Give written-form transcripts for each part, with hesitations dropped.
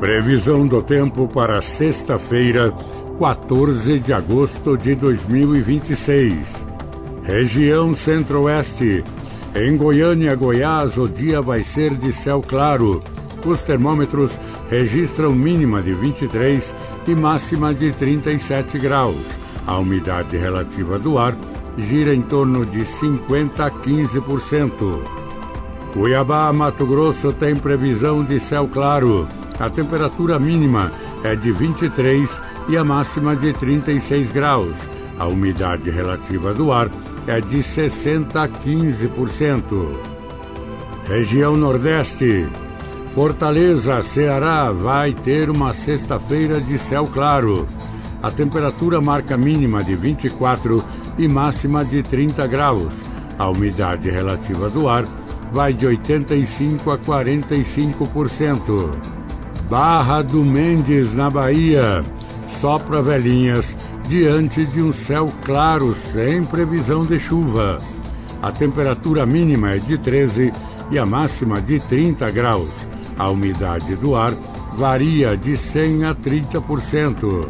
Previsão do tempo para sexta-feira, 14 de agosto de 2026. Região Centro-Oeste. Em Goiânia, Goiás, o dia vai ser de céu claro. Os termômetros registram mínima de 23 e máxima de 37 graus. A umidade relativa do ar gira em torno de 50% a 15%. Cuiabá, Mato Grosso, tem previsão de céu claro. A temperatura mínima é de 23 e a máxima de 36 graus. A umidade relativa do ar é de 60% a 15%. Região Nordeste. Fortaleza, Ceará, vai ter uma sexta-feira de céu claro. A temperatura marca mínima de 24 e máxima de 30 graus. A umidade relativa do ar vai de 85% a 45%. Barra do Mendes, na Bahia, sopra velhinhas diante de um céu claro sem previsão de chuva. A temperatura mínima é de 13 e a máxima de 30 graus. A umidade do ar varia de 100% a 30%.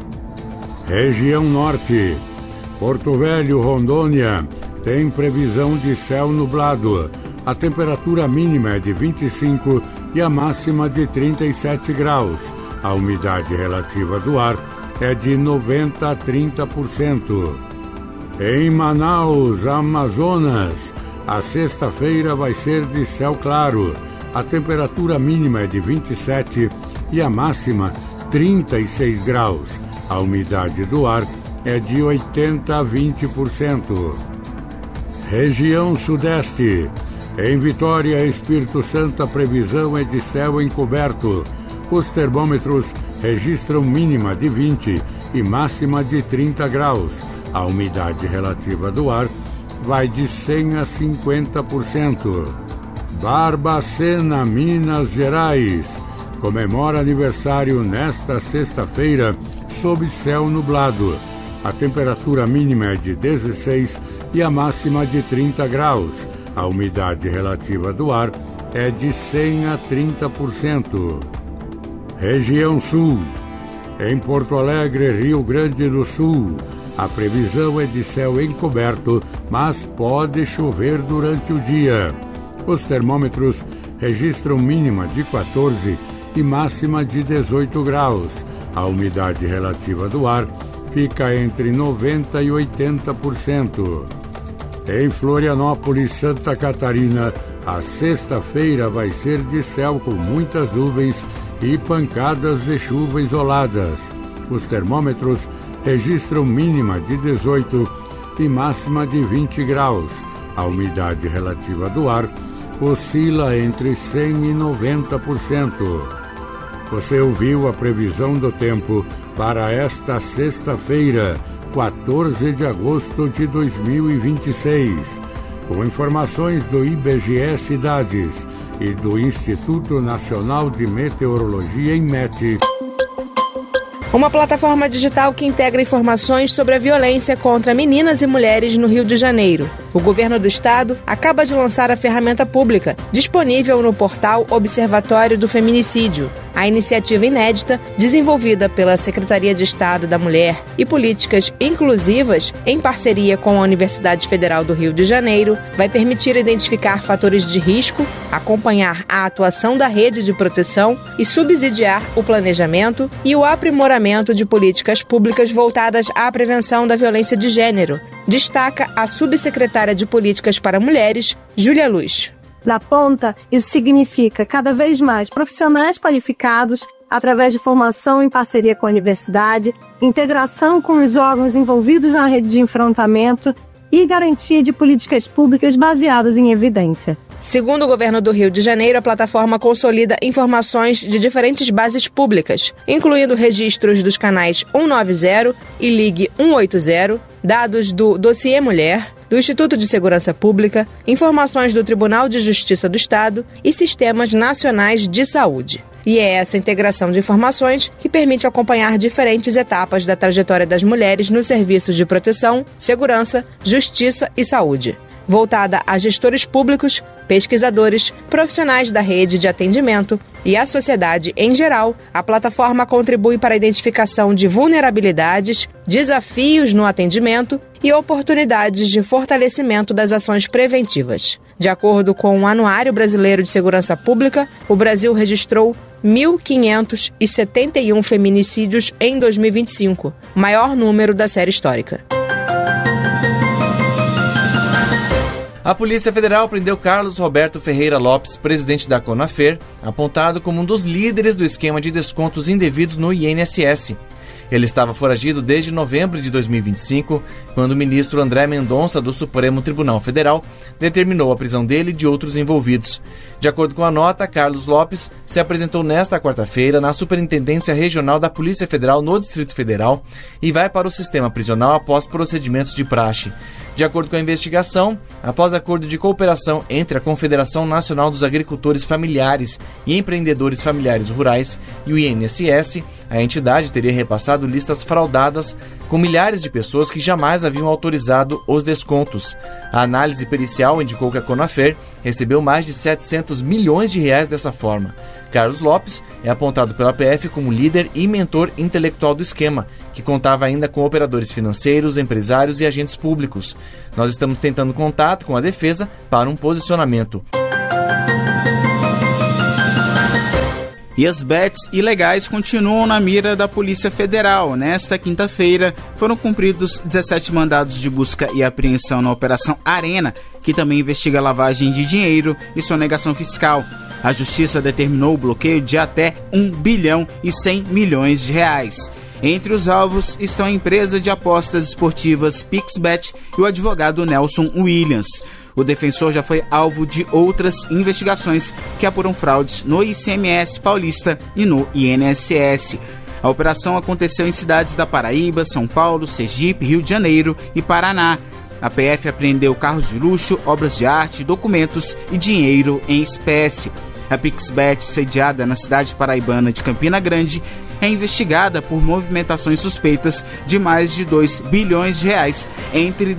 Região Norte. Porto Velho, Rondônia, tem previsão de céu nublado. A temperatura mínima é de 25 e a máxima de 37 graus. A umidade relativa do ar é de 90% a 30%. Em Manaus, Amazonas, a sexta-feira vai ser de céu claro. A temperatura mínima é de 27 e a máxima 36 graus. A umidade do ar é de 80% a 20%. Região Sudeste. Em Vitória, Espírito Santo, a previsão é de céu encoberto. Os termômetros registram mínima de 20 e máxima de 30 graus. A umidade relativa do ar vai de 100% a 50%. Barbacena, Minas Gerais, comemora aniversário nesta sexta-feira sob céu nublado. A temperatura mínima é de 16 e a máxima de 30 graus. A umidade relativa do ar é de 100% a 30%. Região Sul. Em Porto Alegre, Rio Grande do Sul, a previsão é de céu encoberto, mas pode chover durante o dia. Os termômetros registram mínima de 14 e máxima de 18 graus. A umidade relativa do ar fica entre 90% e 80%. Em Florianópolis, Santa Catarina, a sexta-feira vai ser de céu com muitas nuvens e pancadas de chuva isoladas. Os termômetros registram mínima de 18 e máxima de 20 graus. A umidade relativa do ar oscila entre 100% e 90%. Você ouviu a previsão do tempo para esta sexta-feira, 14 de agosto de 2026, com informações do IBGE Cidades e do Instituto Nacional de Meteorologia, INMET. Uma plataforma digital que integra informações sobre a violência contra meninas e mulheres no Rio de Janeiro. O governo do estado acaba de lançar a ferramenta pública, disponível no portal Observatório do Feminicídio. A iniciativa inédita, desenvolvida pela Secretaria de Estado da Mulher e Políticas Inclusivas, em parceria com a Universidade Federal do Rio de Janeiro, vai permitir identificar fatores de risco, acompanhar a atuação da rede de proteção e subsidiar o planejamento e o aprimoramento de políticas públicas voltadas à prevenção da violência de gênero, destaca a subsecretária de Políticas para Mulheres, Júlia Luz. Na ponta, isso significa cada vez mais profissionais qualificados através de formação em parceria com a universidade, integração com os órgãos envolvidos na rede de enfrentamento e garantia de políticas públicas baseadas em evidência. Segundo o governo do Rio de Janeiro, a plataforma consolida informações de diferentes bases públicas, incluindo registros dos canais 190 e Ligue 180, dados do Dossiê Mulher, do Instituto de Segurança Pública, informações do Tribunal de Justiça do Estado e sistemas nacionais de saúde. E é essa integração de informações que permite acompanhar diferentes etapas da trajetória das mulheres nos serviços de proteção, segurança, justiça e saúde. voltada a gestores públicos, pesquisadores, profissionais da rede de atendimento e a sociedade em geral. A plataforma contribui para a identificação de vulnerabilidades, desafios no atendimento e oportunidades de fortalecimento das ações preventivas. De acordo com o Anuário Brasileiro de Segurança Pública, o Brasil registrou 1.571 feminicídios em 2025, maior número da série histórica. A Polícia Federal prendeu Carlos Roberto Ferreira Lopes, presidente da Conafer, apontado como um dos líderes do esquema de descontos indevidos no INSS. Ele estava foragido desde novembro de 2025, quando o ministro André Mendonça, do Supremo Tribunal Federal, determinou a prisão dele e de outros envolvidos. De acordo com a nota, Carlos Lopes se apresentou nesta quarta-feira na Superintendência Regional da Polícia Federal no Distrito Federal e vai para o sistema prisional após procedimentos de praxe. De acordo com a investigação, após acordo de cooperação entre a Confederação Nacional dos Agricultores Familiares e Empreendedores Familiares Rurais e o INSS, a entidade teria repassado listas fraudadas com milhares de pessoas que jamais haviam autorizado os descontos. A análise pericial indicou que a Conafer recebeu mais de 700 milhões de reais dessa forma. Carlos Lopes é apontado pela PF como líder e mentor intelectual do esquema, que contava ainda com operadores financeiros, empresários e agentes públicos. Nós estamos tentando contato com a defesa para um posicionamento. E as bets ilegais continuam na mira da Polícia Federal. Nesta quinta-feira, foram cumpridos 17 mandados de busca e apreensão na Operação Arena, que também investiga lavagem de dinheiro e sonegação fiscal. A Justiça determinou o bloqueio de até 1 bilhão e 100 milhões de reais. Entre os alvos estão a empresa de apostas esportivas PixBet e o advogado Nelson Williams. O defensor já foi alvo de outras investigações que apuram fraudes no ICMS paulista e no INSS. A operação aconteceu em cidades da Paraíba, São Paulo, Sergipe, Rio de Janeiro e Paraná. A PF apreendeu carros de luxo, obras de arte, documentos e dinheiro em espécie. A PixBet, sediada na cidade paraibana de Campina Grande, é investigada por movimentações suspeitas de mais de 2 bilhões de reais entre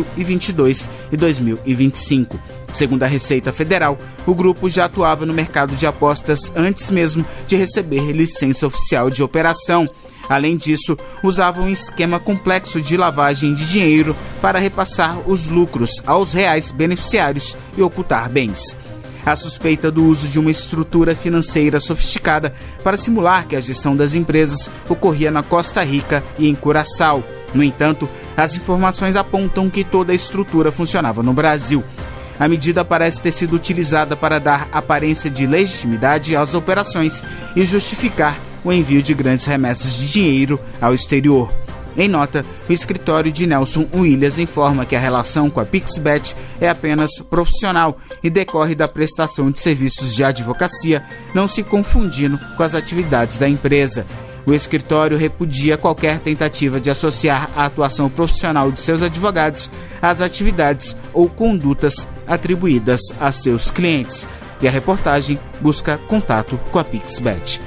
2022 e 2025. Segundo a Receita Federal, o grupo já atuava no mercado de apostas antes mesmo de receber licença oficial de operação. Além disso, usava um esquema complexo de lavagem de dinheiro para repassar os lucros aos reais beneficiários e ocultar bens. A suspeita do uso de uma estrutura financeira sofisticada para simular que a gestão das empresas ocorria na Costa Rica e em Curaçao. No entanto, as informações apontam que toda a estrutura funcionava no Brasil. A medida parece ter sido utilizada para dar aparência de legitimidade às operações e justificar o envio de grandes remessas de dinheiro ao exterior. Em nota, o escritório de Nelson Williams informa que a relação com a PixBet é apenas profissional e decorre da prestação de serviços de advocacia, não se confundindo com as atividades da empresa. O escritório repudia qualquer tentativa de associar a atuação profissional de seus advogados às atividades ou condutas atribuídas a seus clientes. E a reportagem busca contato com a PixBet.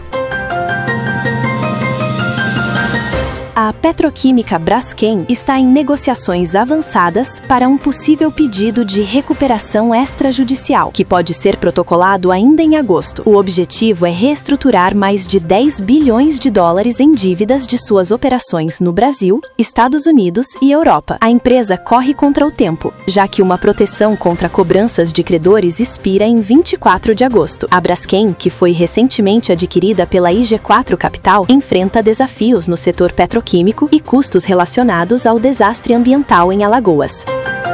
A petroquímica Braskem está em negociações avançadas para um possível pedido de recuperação extrajudicial, que pode ser protocolado ainda em agosto. O objetivo é reestruturar mais de 10 bilhões de dólares em dívidas de suas operações no Brasil, Estados Unidos e Europa. A empresa corre contra o tempo, já que uma proteção contra cobranças de credores expira em 24 de agosto. A Braskem, que foi recentemente adquirida pela IG4 Capital, enfrenta desafios no setor petroquímico e custos relacionados ao desastre ambiental em Alagoas.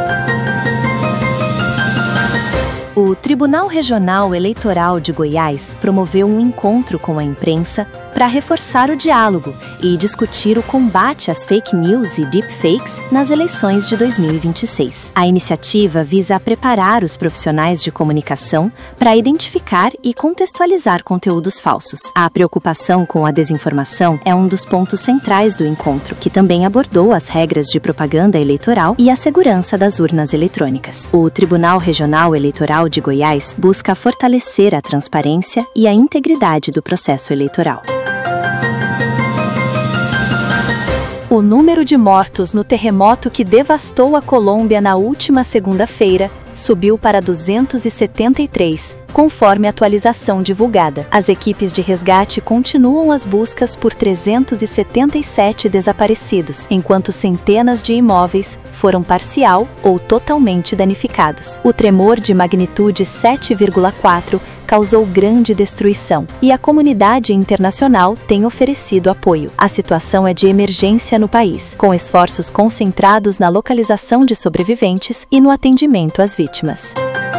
O Tribunal Regional Eleitoral de Goiás promoveu um encontro com a imprensa para reforçar o diálogo e discutir o combate às fake news e deepfakes nas eleições de 2026. A iniciativa visa preparar os profissionais de comunicação para identificar e contextualizar conteúdos falsos. A preocupação com a desinformação é um dos pontos centrais do encontro, que também abordou as regras de propaganda eleitoral e a segurança das urnas eletrônicas. O Tribunal Regional Eleitoral de Goiás busca fortalecer a transparência e a integridade do processo eleitoral. O O número de mortos no terremoto que devastou a Colômbia na última segunda-feira subiu para 273, conforme a atualização divulgada. As equipes de resgate continuam as buscas por 377 desaparecidos, enquanto centenas de imóveis foram parcial ou totalmente danificados. O tremor de magnitude 7,4 causou grande destruição, e a comunidade internacional tem oferecido apoio. A situação é de emergência no país, com esforços concentrados na localização de sobreviventes e no atendimento às vítimas.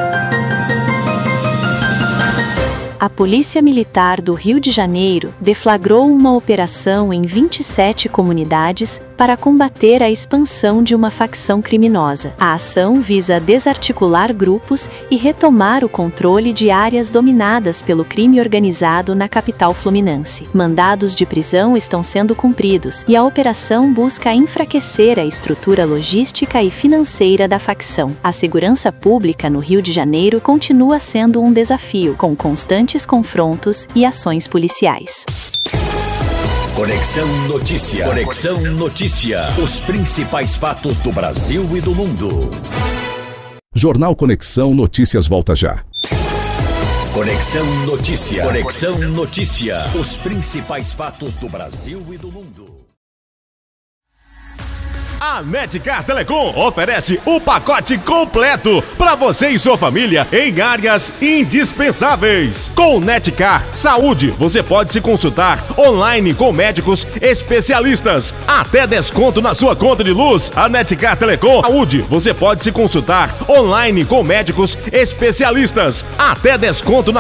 A Polícia Militar do Rio de Janeiro deflagrou uma operação em 27 comunidades para combater a expansão de uma facção criminosa. A ação visa desarticular grupos e retomar o controle de áreas dominadas pelo crime organizado na capital fluminense. Mandados de prisão estão sendo cumpridos e a operação busca enfraquecer a estrutura logística e financeira da facção. A segurança pública no Rio de Janeiro continua sendo um desafio, com constantes confrontos e ações policiais. Conexão Notícia. Conexão Notícia. Os principais fatos do Brasil e do mundo. Jornal Conexão Notícias volta já. Conexão Notícia. Conexão Notícia. Os principais fatos do Brasil e do mundo. A Netcar Telecom oferece o pacote completo para você e sua família em áreas indispensáveis. Com Netcar Saúde, você pode se consultar online com médicos especialistas. Até desconto na sua conta de luz. A Netcar Telecom Saúde, você pode se consultar online com médicos especialistas. Até desconto na